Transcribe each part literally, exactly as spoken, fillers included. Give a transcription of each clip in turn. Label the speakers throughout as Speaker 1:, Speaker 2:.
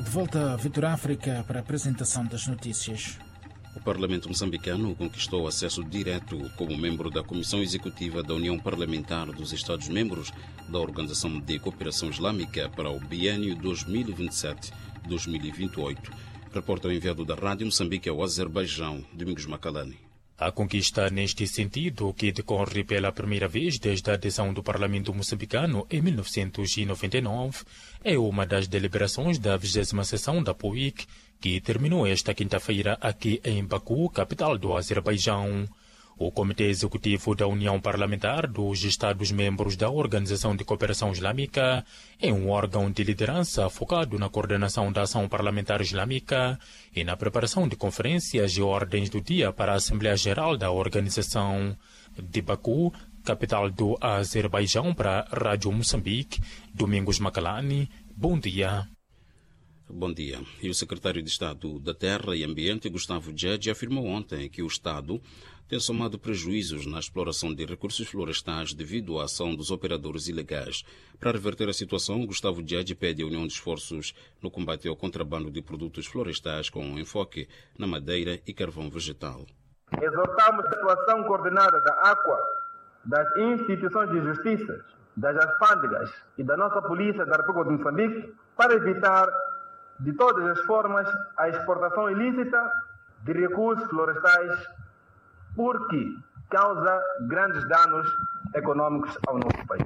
Speaker 1: De volta a Vitor África para a apresentação das notícias.
Speaker 2: O Parlamento moçambicano conquistou acesso direto como membro da Comissão Executiva da União Parlamentar dos Estados-Membros da Organização de Cooperação Islâmica para o biênio dois mil e vinte e sete a dois mil e vinte e oito. Repórter enviado da Rádio Moçambique ao Azerbaijão, Domingos Macalani.
Speaker 3: A conquista neste sentido, que decorre pela primeira vez desde a adesão do Parlamento moçambicano em mil novecentos e noventa e nove, é uma das deliberações da vigésima sessão da P O I C, que terminou esta quinta-feira aqui em Baku, capital do Azerbaijão. O Comitê Executivo da União Parlamentar dos Estados-Membros da Organização de Cooperação Islâmica é um órgão de liderança focado na coordenação da ação parlamentar islâmica e na preparação de conferências e ordens do dia para a Assembleia Geral da organização. De Baku, capital do Azerbaijão, para a Rádio Moçambique, Domingos Macalani, bom dia.
Speaker 2: Bom dia. E o secretário de Estado da Terra e Ambiente, Gustavo Djedje, afirmou ontem que o Estado tem somado prejuízos na exploração de recursos florestais devido à ação dos operadores ilegais. Para reverter a situação, Gustavo Djedje pede a união de esforços no combate ao contrabando de produtos florestais com enfoque na madeira e carvão vegetal.
Speaker 4: Exortamos a atuação coordenada da AQUA, das instituições de justiça, das alfândegas e da nossa polícia da República de Moçambique para evitar de todas as formas a exportação ilícita de recursos florestais, porque causa grandes danos econômicos ao nosso país.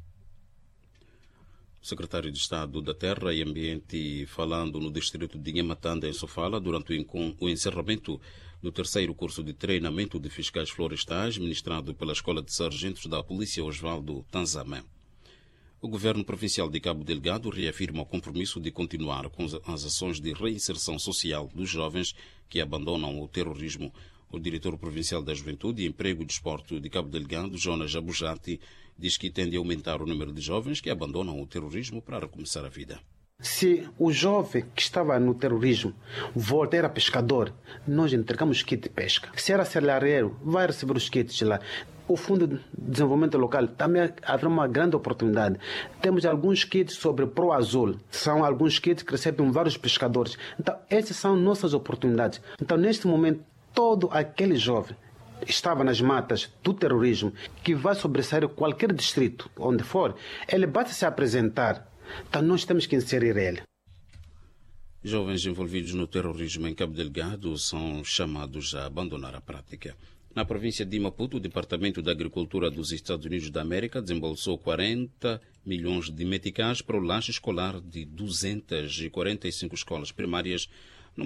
Speaker 2: O secretário de Estado da Terra e Ambiente, falando no distrito de Nhamatanda, em Sofala, durante o encerramento do terceiro curso de treinamento de fiscais florestais, ministrado pela Escola de Sargentos da Polícia Osvaldo Tanzamé. O governo provincial de Cabo Delgado reafirma o compromisso de continuar com as ações de reinserção social dos jovens que abandonam o terrorismo. O diretor provincial da Juventude, Emprego e Desporto de Cabo Delgado, Jonas Jabujati, diz que tende a aumentar o número de jovens que abandonam o terrorismo para recomeçar a vida.
Speaker 5: Se o jovem que estava no terrorismo volta, era pescador, nós entregamos kit de pesca. Se era celeireiro, vai receber os kits lá. O Fundo de Desenvolvimento Local também haverá uma grande oportunidade. Temos alguns kits sobre Pro Azul. São alguns kits que recebem vários pescadores. Então, essas são nossas oportunidades. Então, neste momento, todo aquele jovem estava nas matas do terrorismo, que vai sobressair qualquer distrito, onde for, ele basta se apresentar. Então nós temos que inserir ele.
Speaker 2: Jovens envolvidos no terrorismo em Cabo Delgado são chamados a abandonar a prática. Na província de Maputo, o Departamento da Agricultura dos Estados Unidos da América desembolsou quarenta milhões de meticais para o lanche escolar de duzentas e quarenta e cinco escolas primárias